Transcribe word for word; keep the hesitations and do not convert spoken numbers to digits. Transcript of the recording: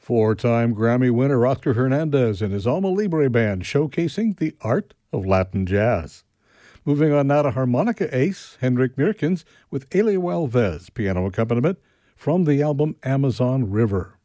Four-time Grammy winner Oscar Hernandez and his Alma Libre band showcasing the art of Latin jazz. Moving on now to harmonica ace Henrik Meerkens with Elia Alves piano accompaniment from the album Amazon River.